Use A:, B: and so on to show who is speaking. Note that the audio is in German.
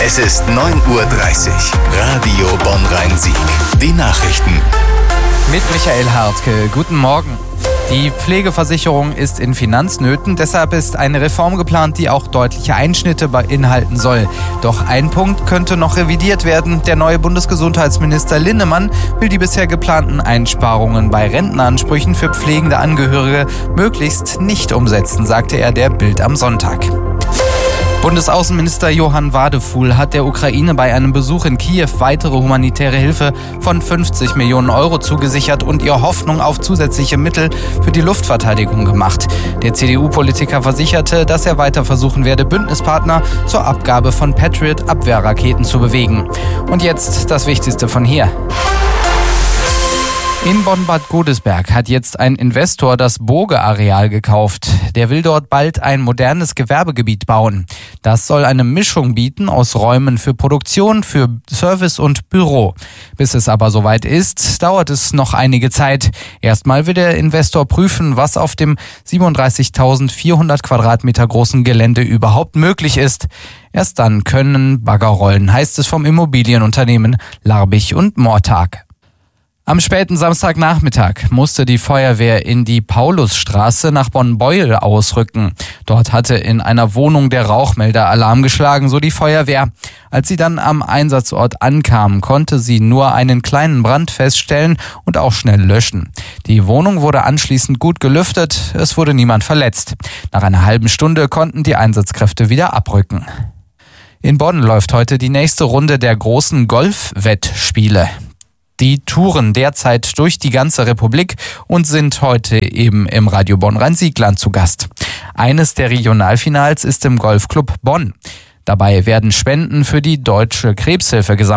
A: Es ist 9:30 Uhr. Radio Bonn-Rhein-Sieg. Die Nachrichten.
B: Mit Michael Hartke. Guten Morgen. Die Pflegeversicherung ist in Finanznöten, deshalb ist eine Reform geplant, die auch deutliche Einschnitte beinhalten soll. Doch ein Punkt könnte noch revidiert werden. Der neue Bundesgesundheitsminister Linnemann will die bisher geplanten Einsparungen bei Rentenansprüchen für pflegende Angehörige möglichst nicht umsetzen, sagte er der Bild am Sonntag. Bundesaußenminister Johann Wadefuhl hat der Ukraine bei einem Besuch in Kiew weitere humanitäre Hilfe von 50 Millionen Euro zugesichert und ihr Hoffnung auf zusätzliche Mittel für die Luftverteidigung gemacht. Der CDU-Politiker versicherte, dass er weiter versuchen werde, Bündnispartner zur Abgabe von Patriot-Abwehrraketen zu bewegen. Und jetzt das Wichtigste von hier. In Bonn-Bad Godesberg hat jetzt ein Investor das Burge-Areal gekauft. Der will dort bald ein modernes Gewerbegebiet bauen. Das soll eine Mischung bieten aus Räumen für Produktion, für Service und Büro. Bis es aber soweit ist, dauert es noch einige Zeit. Erstmal will der Investor prüfen, was auf dem 37.400 Quadratmeter großen Gelände überhaupt möglich ist. Erst dann können Bagger rollen, heißt es vom Immobilienunternehmen Larbig und Mortag. Am späten Samstagnachmittag musste die Feuerwehr in die Paulusstraße nach Bonn-Beuel ausrücken. Dort hatte in einer Wohnung der Rauchmelder Alarm geschlagen, so die Feuerwehr. Als sie dann am Einsatzort ankam, konnte sie nur einen kleinen Brand feststellen und auch schnell löschen. Die Wohnung wurde anschließend gut gelüftet, es wurde niemand verletzt. Nach einer halben Stunde konnten die Einsatzkräfte wieder abrücken. In Bonn läuft heute die nächste Runde der großen Golfwettspiele. Die touren derzeit durch die ganze Republik und sind heute eben im Radio Bonn-Rhein-Sieg-Land zu Gast. Eines der Regionalfinals ist im Golfclub Bonn. Dabei werden Spenden für die Deutsche Krebshilfe gesammelt.